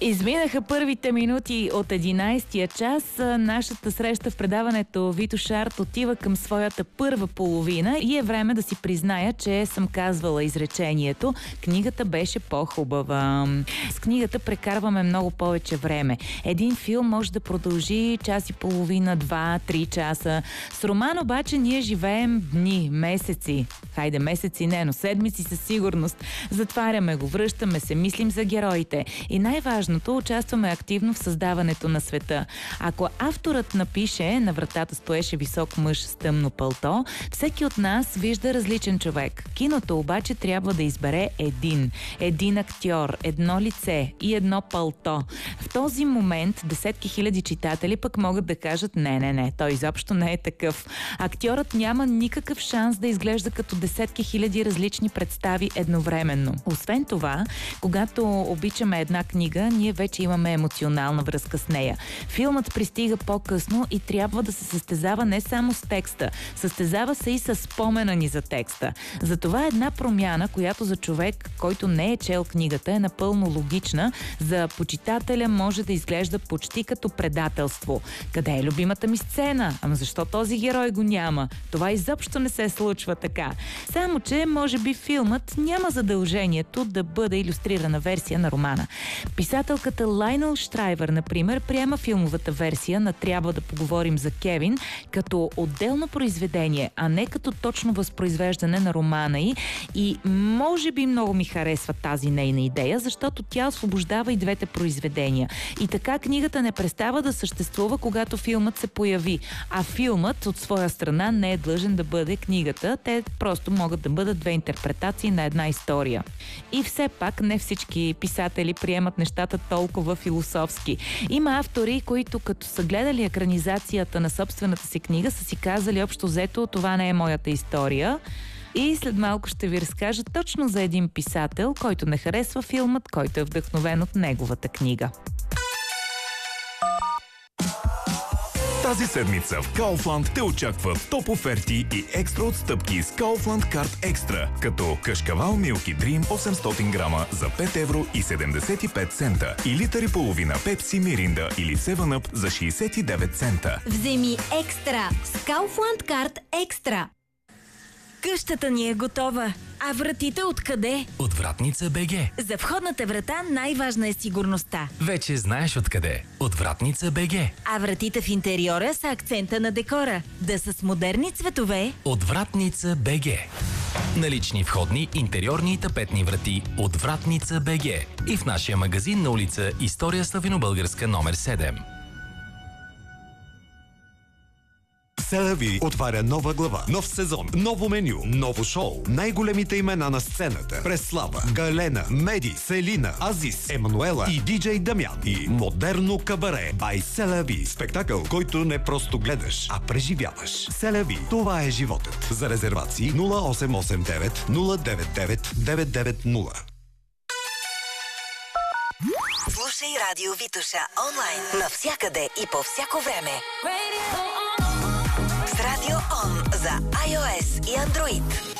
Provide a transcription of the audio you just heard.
Изминаха първите минути от 11-я час. Нашата среща в предаването Витош Арт отива към своята първа половина и е време да си призная, че съм казвала изречението: книгата беше по-хубава. С книгата прекарваме много повече време. Един филм може да продължи час и половина, 2-3 часа. С роман обаче ние живеем дни, месеци. Хайде, месеци не, но седмици със сигурност. Затваряме го, връщаме се, мислим за героите. И най-важното, участваме активно в създаването на света. Ако авторът напише: на вратата стоеше висок мъж с тъмно пълто, всеки от нас вижда различен човек. Киното обаче трябва да избере един актьор, едно лице и едно пълто. В този момент десетки хиляди читатели пък могат да кажат: не, той изобщо не е такъв. Актьорът няма никакъв шанс да изглежда като десетки хиляди различни представи едновременно. Освен това, когато обичаме една книга, ние вече имаме емоционална връзка с нея. Филмът пристига по-късно и трябва да се състезава не само с текста, състезава се и с спомена ни за текста. Затова една промяна, която за човек, който не е чел книгата, е напълно логична, за почитателя може да изглежда почти като предателство. Къде е любимата ми сцена? Ама защо този герой го няма? Това изобщо не се случва така. Само че, може би, филмът няма задължението да бъде илюстрирана версия на романа. Писателката Лайнел Штрайвер, например, приема филмовата версия на "Трябва да поговорим за Кевин" като отделно произведение, а не като точно възпроизвеждане на романа й. И може би много ми харесва тази нейна идея, защото тя освобождава и двете произведения. И така книгата не престава да съществува, когато филмът се появи. А филмът от своя страна не е длъжен да бъде книгата. Те просто могат да бъдат две интерпретации на една история. И все пак не всички писатели приемат нещата толкова философски. Има автори, които като са гледали екранизацията на собствената си книга, са си казали: общо взето, това не е моята история. И след малко ще ви разкажа точно за един писател, който не харесва филмът, който е вдъхновен от неговата книга. Тази седмица в Kaufland те очакват топ оферти и екстра отстъпки с Kaufland Card Extra, като кашкавал Milky Dream 800 грама за 5 евро и 75 цента и литър и половина Пепси, Миринда или 7-Up за 69 цента. Вземи екстра с Kaufland Card Extra. Къщата ни е готова. А вратите откъде? От Вратница БГ. За входната врата най-важна е сигурността. Вече знаеш откъде. От Вратница БГ. А вратите в интериора са акцента на декора. Да са с модерни цветове. От Вратница БГ. Налични входни, интериорни и тапетни врати от Вратница БГ. И в нашия магазин на улица История Славянобългарска номер 7. Селави отваря нова глава, нов сезон, ново меню, ново шоу. Най-големите имена на сцената: Преслава, Галена, Меди, Селина, Азис, Емануела и диджей Дамян. И модерно кабаре by Селави. Спектакъл, който не просто гледаш, а преживяваш. Селави, това е животът. За резервации 0889 099 990. Слушай Радио Витоша онлайн, навсякъде и по всяко време. С Радио Он за iOS и Android.